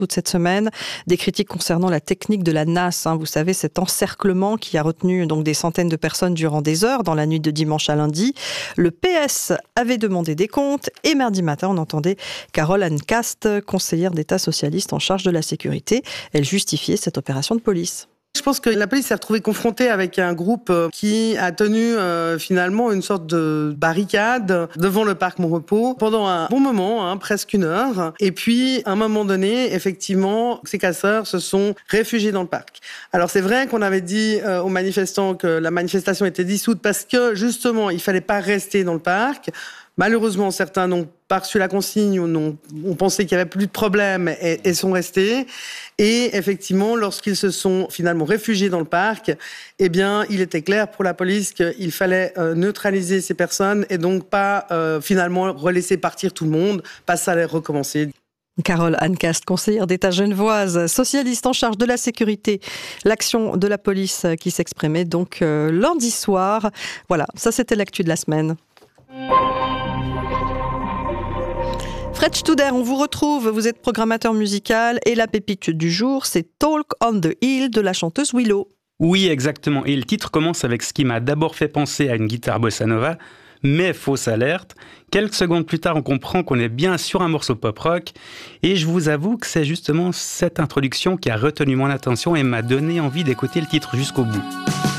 toute cette semaine. Des critiques concernant la technique de la NAS. Vous savez, cet encerclement qui a retenu donc des centaines de personnes durant des heures dans la nuit de dimanche à lundi. Le PS avait demandé des comptes et mardi matin, on entendait Carole Ancast, conseillère d'État socialiste en charge de la sécurité. Elle justifiait cette opération de police. Je pense que la police s'est retrouvée confrontée avec un groupe qui a tenu finalement une sorte de barricade devant le parc Mon-Repos pendant un bon moment, presque une heure. Et puis, à un moment donné, effectivement, ces casseurs se sont réfugiés dans le parc. Alors, c'est vrai qu'on avait dit aux manifestants que la manifestation était dissoute parce que, justement, il fallait pas rester dans le parc. Malheureusement, certains n'ont pas reçu la consigne ou ont pensé qu'il n'y avait plus de problème et sont restés. Et effectivement, lorsqu'ils se sont finalement réfugiés dans le parc, eh bien, il était clair pour la police qu'il fallait neutraliser ces personnes et donc pas finalement relaisser partir tout le monde, pas ça allait recommencer. Carole Ancast, conseillère d'État genevoise, socialiste en charge de la sécurité. L'action de la police qui s'exprimait donc lundi soir. Voilà, ça c'était l'actu de la semaine. Fred Studer, on vous retrouve, vous êtes programmateur musical et la pépite du jour, c'est Talk on the Hill de la chanteuse Willow. Oui, exactement. Et le titre commence avec ce qui m'a d'abord fait penser à une guitare bossa nova, mais fausse alerte. Quelques secondes plus tard, on comprend qu'on est bien sur un morceau pop-rock. Et je vous avoue que c'est justement cette introduction qui a retenu mon attention et m'a donné envie d'écouter le titre jusqu'au bout.